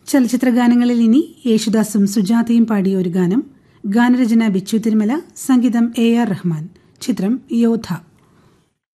ചലച്ചിത്ര ഗാനങ്ങളിൽ ഇനി യേശുദാസും സുജാതയും പാടിയ ഒരു ഗാനം. ഗാനരചന ബിച്ചു തിരുമല, സംഗീതം AR റഹ്മാൻ. ചിത്രം യോധ.